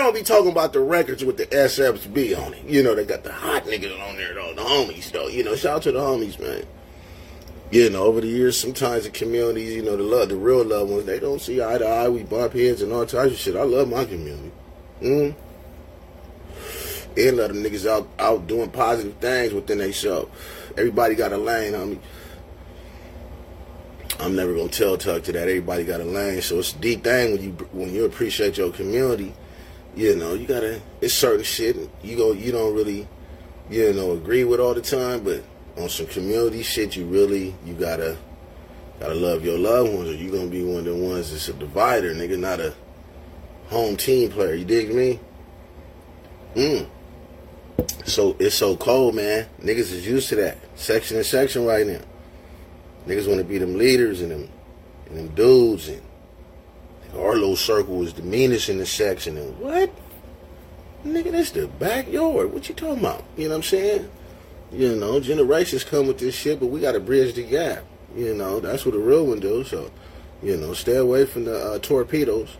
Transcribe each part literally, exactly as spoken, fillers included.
don't be talking about the records with the S Fs B on it. You know, they got the hot niggas on there, though. The homies, though. You know, shout out to the homies, man. You know, over the years, sometimes the communities, you know, the love, the real loved ones, they don't see eye to eye. We bump heads and all types of shit. I love my community. Mm. And a lot of niggas out, out doing positive things within themselves. Everybody got a lane, homie. I'm never gonna tell Tuck to that. Everybody got a lane, so it's a deep thing when you when you appreciate your community. You know, you gotta. It's certain shit you go you don't really, you know, agree with all the time, but on some community shit, you really you gotta gotta love your loved ones, or you gonna be one of the ones that's a divider, nigga, not a home team player. You dig me? Mm. So it's so cold, man. Niggas is used to that. Section and section right now. Niggas want to be them leaders and them and them dudes, and our little circle is the meanest in the section. And what? Nigga, that's the backyard. What you talking about? You know what I'm saying? You know, generations come with this shit, but we got to bridge the gap. You know, that's what a real one do. So, you know, stay away from the uh, torpedoes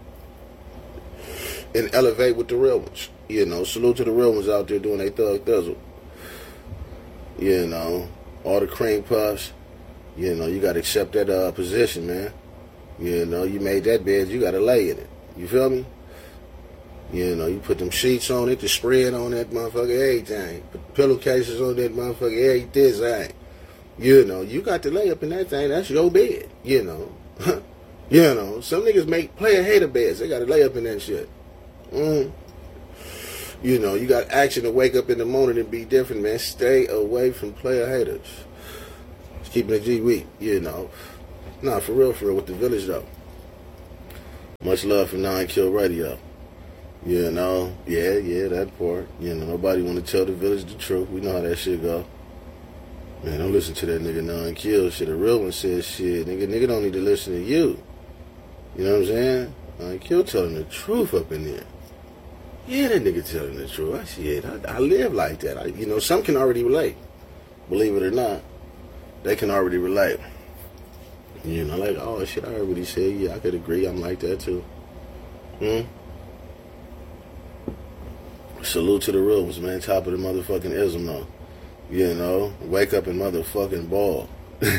and elevate with the real ones. You know, salute to the real ones out there doing their thug thizzle. You know, all the cream puffs. You know, you got to accept that uh, position, man. You know, you made that bed, you got to lay in it. You feel me? You know, you put them sheets on it, the spread on that motherfucker, everything. Put pillowcases on that motherfucker, everything. You know, you got to lay up in that thing. That's your bed, you know. You know, some niggas make player hater beds. They got to lay up in that shit. Mm. You know, you got action to wake up in the morning and be different, man. Stay away from player haters. Just keeping it G weak, you know. Nah, for real, for real, with the village, though. Much love from Nine Kill Radio. You know, yeah, yeah, that part. You know, nobody want to tell the village the truth. We know how that shit go. Man, don't listen to that nigga Nine Kill shit. A real one says shit. Nigga, nigga don't need to listen to you. You know what I'm saying? Nine Kill telling the truth up in there. Yeah, that nigga telling the truth. I shit, I, I live like that. I, you know, some can already relate. Believe it or not, they can already relate. You know, like, oh shit, I heard what he said. Yeah, I could agree. I'm like that too. Hmm. Salute to the real ones, man. Top of the motherfucking ism, though. You know, wake up and motherfucking ball.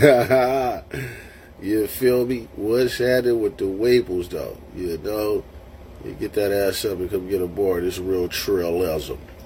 You feel me? What's happening with the Waples, though? You know, you get that ass up and come get aboard. It's real trailism.